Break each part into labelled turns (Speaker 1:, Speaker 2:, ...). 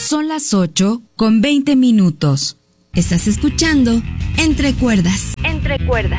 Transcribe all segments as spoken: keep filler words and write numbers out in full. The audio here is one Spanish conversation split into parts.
Speaker 1: Son las ocho con veinte minutos. Estás escuchando Entre Cuerdas. Entre Cuerdas.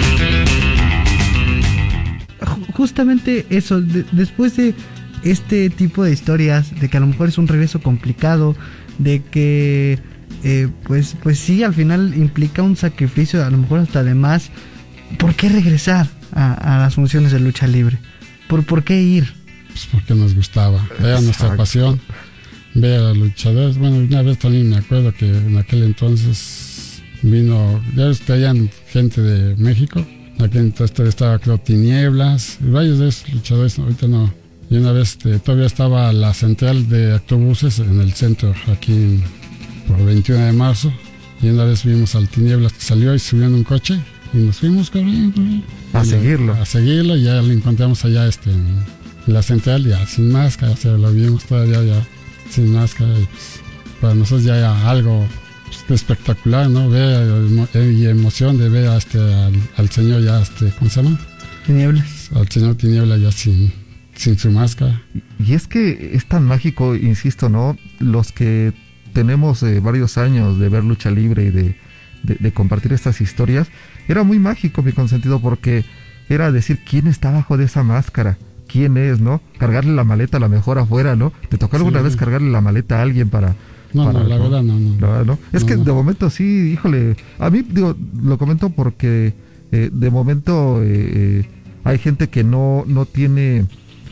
Speaker 2: Justamente eso, de, después de este tipo de historias, de que a lo mejor es un regreso complicado, de que eh, pues, pues sí, al final implica un sacrificio, a lo mejor hasta de más, ¿por qué regresar a, a las funciones de lucha libre? ¿Por, por qué ir?
Speaker 3: Pues porque nos gustaba, era nuestra pasión, ver a los luchadores. Bueno, una vez también me acuerdo que en aquel entonces vino, ya traían gente de México, en aquel entonces estaba, creo, Tinieblas, varios de esos luchadores, ahorita no. Y una vez este, todavía estaba la central de autobuses en el centro, aquí por veintiuno de marzo, y una vez vimos al Tinieblas que salió y subió en un coche, y nos fuimos corriendo,
Speaker 4: a seguirlo.
Speaker 3: A seguirlo, y ya lo encontramos allá este, en la central, ya sin máscara, o sea, lo vimos todavía ya sin máscara, y pues, para nosotros ya era algo pues, espectacular, ¿no? Ver y emoción de ver a este, al, al señor ya, este, ¿cómo se llama?
Speaker 2: Tinieblas.
Speaker 3: Al señor Tinieblas ya sin, sin su máscara.
Speaker 4: Y es que es tan mágico, insisto, ¿no? Los que tenemos eh, varios años de ver lucha libre y de, de, de compartir estas historias, era muy mágico, mi consentido, porque era decir quién está bajo de esa máscara, quién es, ¿no? Cargarle la maleta a la mejor afuera, ¿no? ¿Te tocó alguna sí. vez cargarle la maleta a alguien para...?
Speaker 3: No,
Speaker 4: para,
Speaker 3: no, la verdad no, no.
Speaker 4: La verdad, ¿no? Es
Speaker 3: no,
Speaker 4: que
Speaker 3: no.
Speaker 4: de momento sí, híjole, a mí, digo, lo comento porque eh, de momento eh, hay gente que no, no tiene,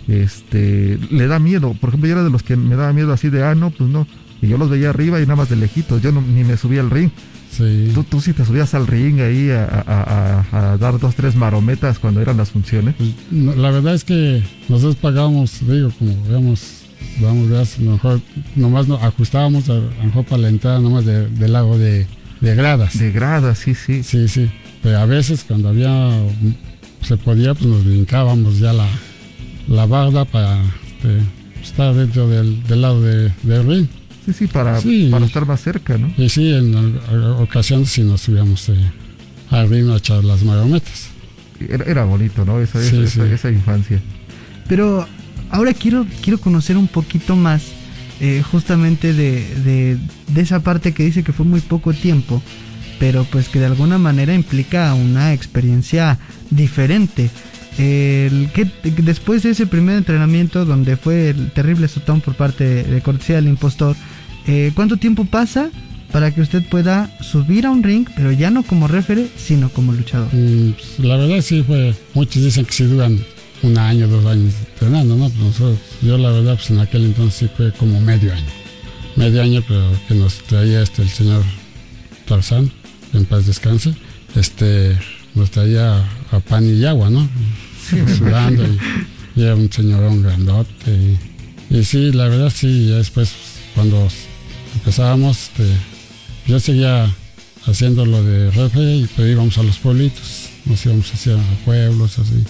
Speaker 4: este, le da miedo. Por ejemplo, yo era de los que me daba miedo así de, ah, no, pues no. Y yo los veía arriba y nada más de lejitos, yo no, ni me subía al ring.
Speaker 3: Sí.
Speaker 4: Tú, tú sí te subías al ring ahí a, a, a, a dar dos, tres marometas cuando eran las funciones.
Speaker 3: Pues, no, la verdad es que nosotros pagábamos, digo, como veamos, vamos, veas, a lo mejor nomás nos ajustábamos a, a lo mejor para la entrada nomás de, del lado de, de gradas.
Speaker 4: De gradas, sí, sí.
Speaker 3: Sí, sí. Pero a veces cuando había, se podía, pues nos brincábamos ya la, la barda para este, estar dentro del, del lado de, del ring.
Speaker 4: Sí, sí, para,
Speaker 3: sí,
Speaker 4: para estar más cerca, ¿no?
Speaker 3: Y sí, en ocasiones sí nos subíamos eh, al ring a echar las marometas.
Speaker 4: Era, era bonito, ¿no? Esa,
Speaker 3: sí,
Speaker 4: esa,
Speaker 3: sí.
Speaker 4: esa infancia.
Speaker 2: Pero ahora quiero, quiero conocer un poquito más eh, justamente de, de, de esa parte que dice que fue muy poco tiempo, pero pues que de alguna manera implica una experiencia diferente. El que después de ese primer entrenamiento donde fue el terrible sotón por parte de, de cortesía del impostor, eh, ¿cuánto tiempo pasa para que usted pueda subir a un ring, pero ya no como referee, sino como luchador?
Speaker 3: Mm, pues, la verdad sí fue, muchos dicen que sí duran un año, dos años entrenando, ¿no? Pues nosotros, yo la verdad pues en aquel entonces sí fue como medio año, medio año, pero que nos traía este el señor Tarzán, en paz descanse, este nos traía a pan y agua, ¿no?
Speaker 4: Sí,
Speaker 3: sudando y, y era un señorón grandote y, y sí, la verdad sí, ya después cuando empezábamos, este, yo seguía haciendo lo de referee y pero íbamos a los pueblitos, nos íbamos hacia pueblos así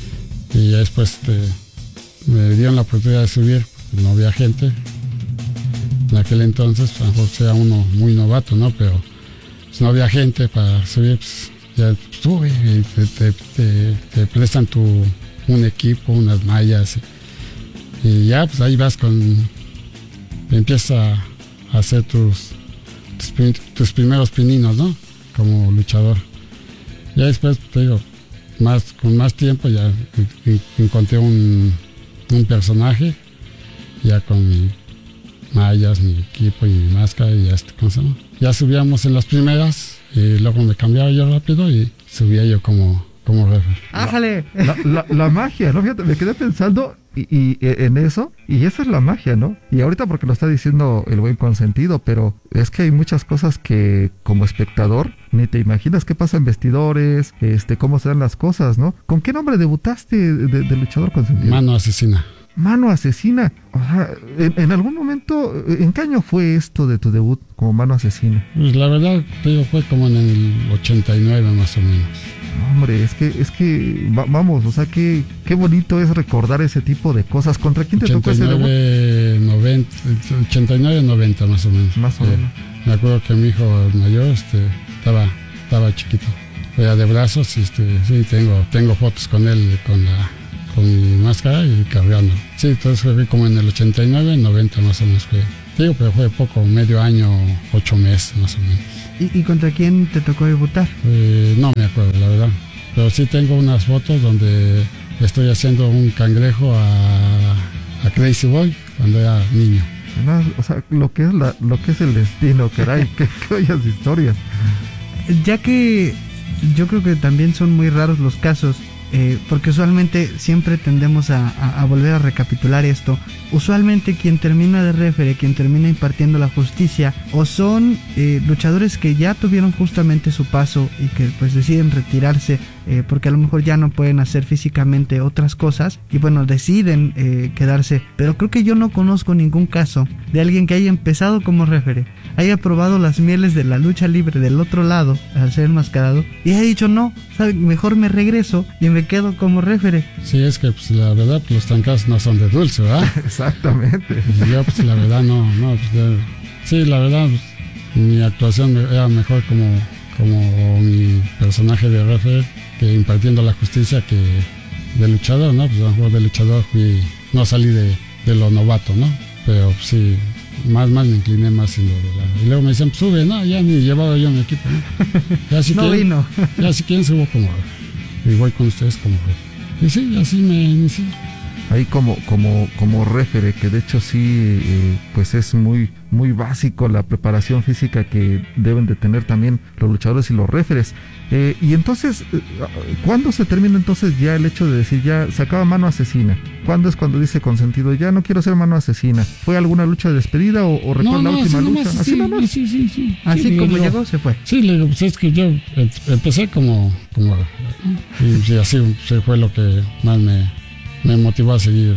Speaker 3: y ya después este, me dieron la oportunidad de subir, no había gente en aquel entonces, a lo mejor sea uno muy novato, ¿no? Pero pues, no había gente para subir, pues, ya sube y te, te, te, te prestan tu, un equipo, unas mallas y, y ya pues ahí vas con, empiezas a, a hacer tus, tus, tus primeros pininos, ¿no? Como luchador. Ya después te digo, más, con más tiempo ya encontré un, un personaje ya con mi mallas, mi equipo y mi máscara y ya, ¿cómo se llama? Ya subíamos en las primeras y luego me cambiaba yo rápido y subía yo como, como referee.
Speaker 2: ¡Ájale!
Speaker 4: La, la, la magia, ¿no? Fíjate, me quedé pensando y, y en eso, y esa es la magia, ¿no? Y ahorita porque lo está diciendo el buen consentido, pero es que hay muchas cosas que como espectador ni te imaginas qué pasa en vestidores, este, cómo se dan las cosas, ¿no? ¿Con qué nombre debutaste de, de luchador consentido?
Speaker 3: Mano Asesina.
Speaker 4: Mano Asesina. O sea, en, en algún momento, ¿en qué año fue esto de tu debut como Mano Asesina?
Speaker 3: Pues la verdad, te digo, fue como en el ochenta y nueve más o menos.
Speaker 4: Hombre, es que, es que, va, vamos, o sea, qué, qué bonito es recordar ese tipo de cosas. ¿Contra quién te tocó ese debut?
Speaker 3: noventa, ochenta y nueve, noventa más o menos.
Speaker 4: Más o
Speaker 3: eh,
Speaker 4: menos.
Speaker 3: Me acuerdo que mi hijo mayor este, estaba, estaba chiquito. Era de brazos y este, sí, tengo, tengo fotos con él, con la... con mi máscara y cargando. Sí, entonces fue como en el ochenta y nueve, noventa más o menos fue digo, pero fue poco, medio año, ocho meses más o menos.
Speaker 2: ¿Y, y contra quién te tocó debutar?
Speaker 3: Eh, no me acuerdo, la verdad. Pero sí tengo unas fotos donde estoy haciendo un cangrejo a, a Crazy Boy cuando era niño.
Speaker 4: No, o sea, lo que es la, lo que es el destino, caray, qué, qué bellas historias.
Speaker 2: Ya que yo creo que también son muy raros los casos, eh, porque usualmente siempre tendemos a, a, a volver a recapitular esto. Usualmente quien termina de referee, quien termina impartiendo la justicia, o son eh, luchadores que ya tuvieron justamente su paso y que pues deciden retirarse eh, porque a lo mejor ya no pueden hacer físicamente otras cosas y bueno, deciden eh, quedarse. Pero creo que yo no conozco ningún caso de alguien que haya empezado como referee, haya probado las mieles de la lucha libre del otro lado al ser enmascarado y haya dicho no, ¿sabe? Mejor me regreso y me quedo como referee.
Speaker 3: Sí, es que pues la verdad pues, los trancazos no son de dulce, ¿verdad?
Speaker 4: Exactamente.
Speaker 3: Y yo pues la verdad no, no, pues, ya, sí, la verdad pues, mi actuación era mejor como, como mi personaje de referee que impartiendo la justicia que de luchador, ¿no? Pues a lo mejor de luchador fui, no salí de, de lo novato, ¿no? Pero pues, sí, más, más me incliné más en lo de la... Y luego me decían, pues sube, no, ya ni llevaba yo mi equipo, ¿no? Ya si
Speaker 2: no
Speaker 3: quieren,
Speaker 2: vino.
Speaker 3: Ya si quieren subo como y voy con ustedes como y sí, así me inicié.
Speaker 4: Ahí como, como, como referee, que de hecho sí, eh, pues es muy, muy básico la preparación física que deben de tener también los luchadores y los referees. Eh, y entonces, ¿cuándo se termina entonces ya el hecho de decir ya se acaba Mano Asesina? ¿Cuándo es cuando dice Consentido ya no quiero ser Mano Asesina? ¿Fue alguna lucha de despedida o, o recuerda
Speaker 3: no, no,
Speaker 4: la última
Speaker 3: así
Speaker 4: lucha?
Speaker 3: Nomás,
Speaker 4: así
Speaker 3: sí,
Speaker 4: nomás.
Speaker 3: Sí, sí, sí.
Speaker 2: Así
Speaker 3: sí,
Speaker 2: como
Speaker 3: digo,
Speaker 2: llegó, se fue.
Speaker 3: Sí, le digo, pues es que yo empecé como, como y sí, así sí, fue lo que más me, me motivó a seguir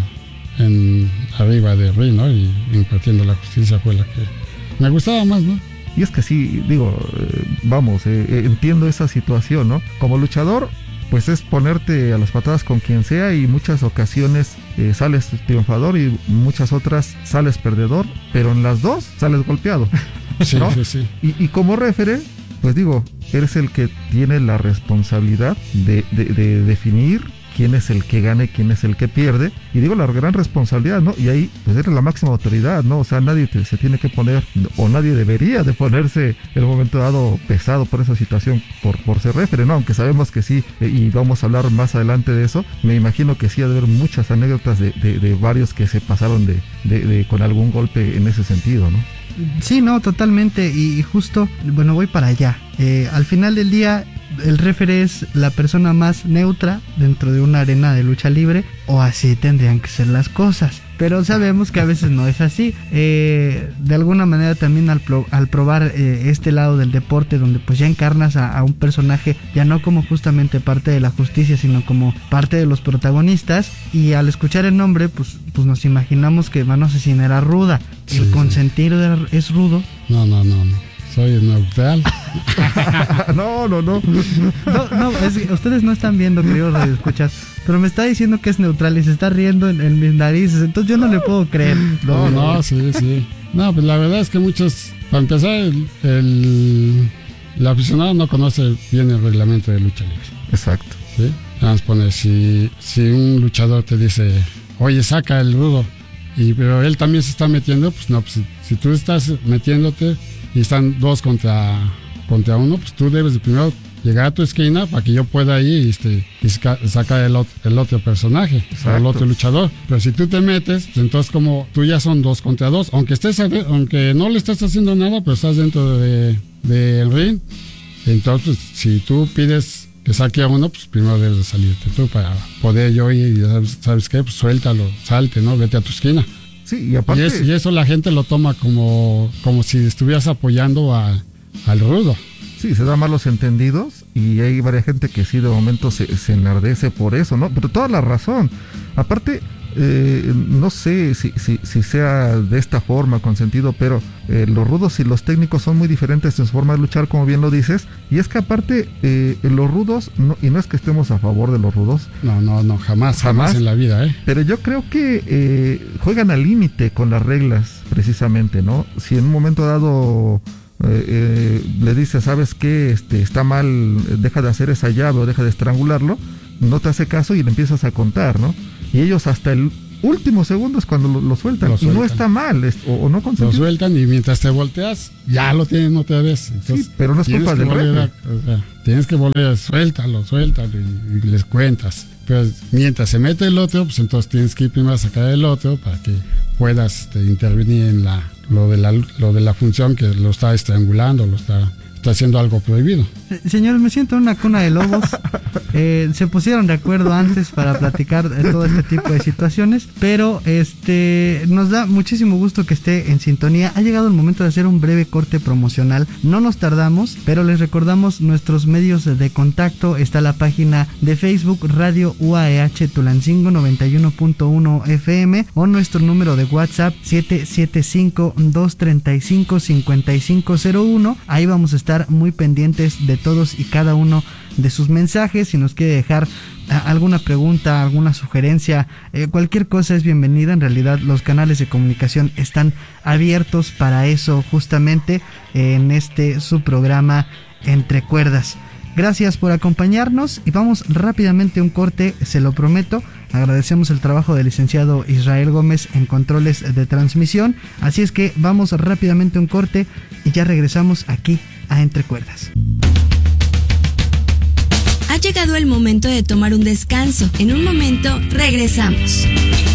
Speaker 3: en, en arriba de ring, ¿no? Y impartiendo la justicia fue la que me gustaba más, ¿no?
Speaker 4: Y es que sí, digo, eh, vamos, eh, eh, entiendo esa situación, ¿no? Como luchador, pues es ponerte a las patadas con quien sea y muchas ocasiones eh, sales triunfador y muchas otras sales perdedor, pero en las dos sales golpeado,
Speaker 3: sí,
Speaker 4: ¿no?
Speaker 3: Sí, sí.
Speaker 4: Y, y como referee, pues digo, eres el que tiene la responsabilidad de, de, de definir quién es el que gana y quién es el que pierde, y digo la gran responsabilidad, ¿no? Y ahí pues eres la máxima autoridad, ¿no? O sea, nadie te, se tiene que poner, o nadie debería de ponerse en un momento dado pesado por esa situación, por, por ser referee, ¿no? Aunque sabemos que sí, eh, y vamos a hablar más adelante de eso, me imagino que sí ha de haber muchas anécdotas de, de, de varios que se pasaron de, de, de con algún golpe en ese sentido, ¿no?
Speaker 2: Sí, no, totalmente, y justo, bueno, voy para allá. Eh, al final del día, el referee es la persona más neutra dentro de una arena de lucha libre, o así tendrían que ser las cosas. Pero sabemos que a veces no es así. Eh, de alguna manera también al, pro, al probar eh, este lado del deporte, donde pues ya encarnas a, a un personaje, ya no como justamente parte de la justicia, sino como parte de los protagonistas, y al escuchar el nombre, pues, pues nos imaginamos que Mano Asesina era ruda.
Speaker 3: Sí,
Speaker 2: el
Speaker 3: sí.
Speaker 2: Consentido es rudo.
Speaker 3: No, no, no, no. Soy neutral.
Speaker 4: no, no, no.
Speaker 2: No, no, es que ustedes no están viendo, queridos radioescuchas, pero me está diciendo que es neutral y se está riendo en, en mis narices, entonces yo no le puedo creer.
Speaker 3: No, no, no, sí, sí. No, pues la verdad es que muchos, para empezar, el, el, el aficionado no conoce bien el reglamento de lucha libre.
Speaker 4: Exacto.
Speaker 3: ¿Sí? Vamos a poner, si, si un luchador te dice, oye, saca el rudo, y pero él también se está metiendo, pues no, pues si, si tú estás metiéndote y están dos contra, contra uno, pues tú debes de primero llegar a tu esquina para que yo pueda ir este, y sacar el, el otro personaje, Exacto. o el otro luchador. Pero si tú te metes, pues entonces como tú ya son dos contra dos, aunque estés aunque no le estés haciendo nada, pero estás dentro de, de ring, entonces si tú pides que saque a uno, pues primero debes de salirte tú para poder yo ir y sabes, ¿sabes qué? Pues suéltalo, salte, ¿no? Vete a tu esquina.
Speaker 4: Sí, y aparte...
Speaker 3: Y, es, y eso la gente lo toma como, como si estuvieras apoyando a, al rudo.
Speaker 4: Sí, se da malos entendidos y hay varias gente que sí de momento se, se enardece por eso, ¿no? Pero toda la razón. Aparte, eh, no sé si, si, si sea de esta forma, con sentido, pero eh, los rudos y los técnicos son muy diferentes en su forma de luchar, como bien lo dices. Y es que aparte, eh, los rudos, no, y no es que estemos a favor de los rudos.
Speaker 3: No, no, no, jamás, jamás, jamás en la vida, ¿eh?
Speaker 4: Pero yo creo que eh, juegan al límite con las reglas, precisamente, ¿no? Si en un momento dado... Eh, eh, le dice, ¿sabes qué? Este, está mal, deja de hacer esa llave o deja de estrangularlo, no te hace caso y le empiezas a contar, ¿no? Y ellos hasta el últimos segundos cuando lo, lo, sueltan. lo sueltan. Y no está mal, es, o, o no consentido.
Speaker 3: Lo sueltan y mientras te volteas, ya lo tienen otra vez. Entonces,
Speaker 4: sí, pero no es culpa del referee.
Speaker 3: O sea, tienes que volver, suéltalo, suéltalo y, y les cuentas. Pero mientras se mete el otro, pues entonces tienes que ir primero a sacar el otro para que puedas este, intervenir en la lo de la lo de la función que lo está estrangulando, lo está está haciendo algo prohibido.
Speaker 2: Señores, me siento en una cuna de lobos. Eh, se pusieron de acuerdo antes para platicar de todo este tipo de situaciones, pero este nos da muchísimo gusto que esté en sintonía. Ha llegado el momento de hacer un breve corte promocional. No nos tardamos, pero les recordamos nuestros medios de contacto. Está la página de Facebook Radio U A E H Tulancingo noventa y uno punto uno F M o nuestro número de WhatsApp siete siete cinco, dos tres cinco, cinco cinco cero uno. Ahí vamos a estar muy pendientes de todos y cada uno de sus mensajes. Si nos quiere dejar a, alguna pregunta, alguna sugerencia, eh, cualquier cosa es bienvenida. En realidad los canales de comunicación están abiertos para eso, justamente eh, en este su programa Entre Cuerdas. Gracias por acompañarnos y vamos rápidamente a un corte, se lo prometo. Agradecemos el trabajo del licenciado Israel Gómez en controles de transmisión. Así es que vamos rápidamente a un corte y ya regresamos aquí a Entre Cuerdas.
Speaker 1: Ha llegado el momento de tomar un descanso. En un momento regresamos.